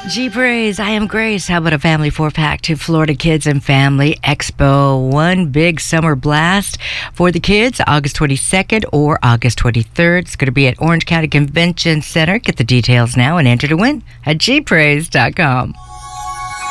G-Praise, I am Grace. How about a family 4-pack to Florida Kids and Family Expo? One big summer blast for the kids, August 22nd or August 23rd. It's going to be at Orange County Convention Center. Get the details now and enter to win at gpraise.com.